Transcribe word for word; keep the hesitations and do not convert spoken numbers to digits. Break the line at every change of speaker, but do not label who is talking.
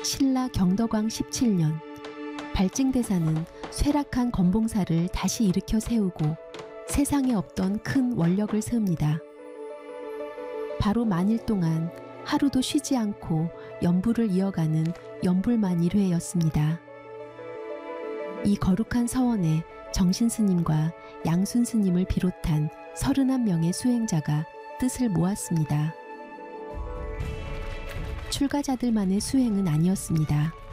신라 경덕왕 십칠 년, 발증대사는 쇠락한 건봉사를 다시 일으켜 세우고 세상에 없던 큰 원력을 세웁니다. 바로 만일 동안 하루도 쉬지 않고 연불을 이어가는 연불만일회였습니다. 이 거룩한 서원에 정신스님과 양순스님을 비롯한 서른한 명의 수행자가 뜻을 모았습니다. 출가자들만의 수행은 아니었습니다.